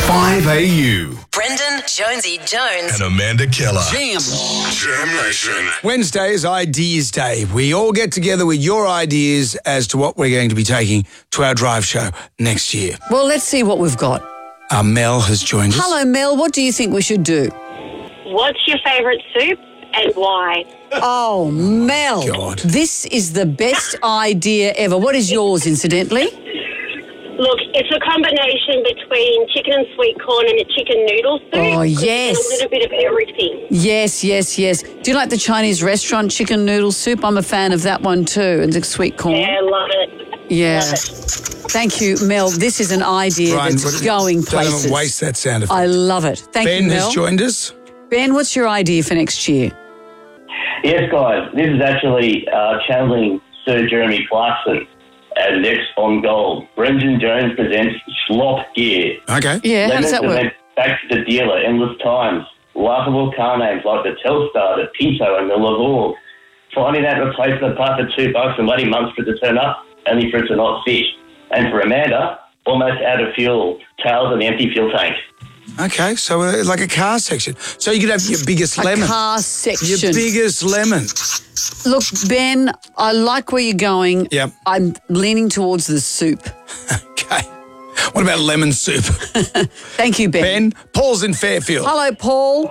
5AU. Brendan, Jonesy Jones. And Amanda Keller. Jam Nation. Wednesday is Ideas Day. We all get together with your ideas as to what we're going to be taking to our drive show next year. Well, let's see what we've got. Mel has joined us. Hello, Mel. What do you think we should do? What's your favourite soup and why? Oh, Mel. God. This is the best idea ever. What is yours, incidentally? Look, it's a combination between chicken and sweet corn and a chicken noodle soup. Oh, It's yes. a little bit of everything. Yes, yes, yes. Do you like the Chinese restaurant chicken noodle soup? I'm a fan of that one too, and the sweet corn. Yeah, love it. Yeah. Love it. Thank you, Mel. This is an idea that's going places. Don't waste that sound effect. I love it. Thank Ben you, Mel. has joined us. Ben, what's your idea for next year? Yes, guys. This is actually channeling Sir Jeremy Clarkson as next on gold. Brendan Jones presents Slop Gear. Okay. Yeah, how does that work? Went back to the dealer endless times. Laughable car names like the Telstar, the Pinto, and the Lavore. Finding that replacement part for $2 and waiting months for it to turn up, only for it to not fit. And for Amanda, almost out of fuel, tails and the empty fuel tank. Okay, so like a car section. So you could have your biggest lemon. A car section. Your biggest lemon. Look, Ben, I like where you're going. Yep. I'm leaning towards the soup. Okay. What about lemon soup? Thank you, Ben. Ben, Paul's in Fairfield. Hello, Paul.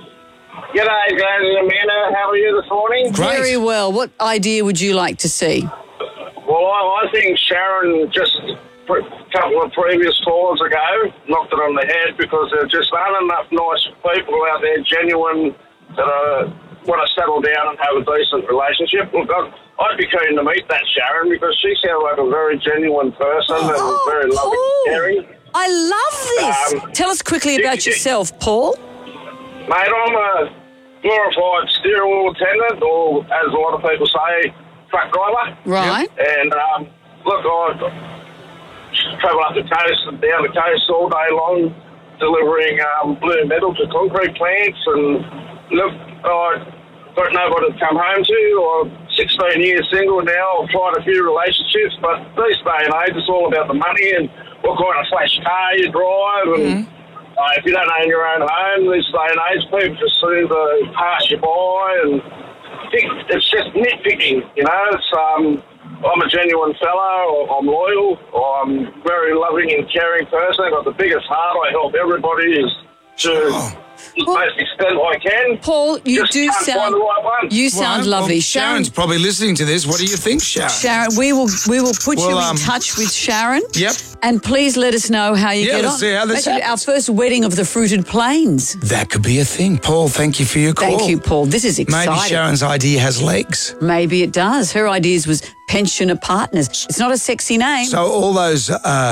G'day, guys and Amanda. How are you this morning? Great. Very well. What idea would you like to see? Well, I think Sharon just a couple of previous callers ago knocked it on the head because there just aren't enough nice people out there, genuine, that want to settle down and have a decent relationship. Look, I'd be keen to meet that Sharon because she sounds like a very genuine person and very loving and caring. I love this. Tell us quickly about yourself, Paul. Mate, I'm a glorified steering wheel attendant, or as a lot of people say, truck driver. Right. And look, I travel up the coast and down the coast all day long, delivering blue metal to concrete plants. And look, I got nobody to come home to. I'm 16 years single now. I've tried a few relationships, but these day and age, it's all about the money and what kind of flash car you drive. And if you don't own your own home, this day and age, people just seem to pass you by. And I think it's just nitpicking, you know. It's I'm a genuine fellow. I'm loyal. I'm a very loving and caring person. I've got the biggest heart. I help everybody to the most extent I can. Paul, you Just do can't find sound the right one. you sound Well, lovely. Sharon's probably listening to this. What do you think, Sharon? Sharon, we will put you Well, in touch with Sharon. Yep. And please let us know how you Yeah, get let's on. see how this Actually, our happens. first wedding of the fruited plains. That could be a thing. Paul, thank you for your call. Thank you, Paul. This is exciting. Maybe Sharon's idea has legs. Maybe it does. Her ideas was pensioner partners. It's not a sexy name. So all those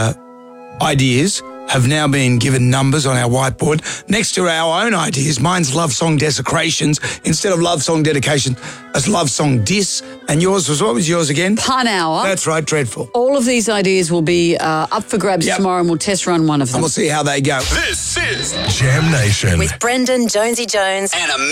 ideas have now been given numbers on our whiteboard next to our own ideas. Mine's love song desecrations instead of love song dedication, a love song diss. And yours was, what was yours again? Pun hour. That's right, dreadful. All of these ideas will be up for grabs Yep. tomorrow, and we'll test run one of them. And we'll see how they go. This is Jam Nation. With Brendan, Jonesy Jones. And Amanda.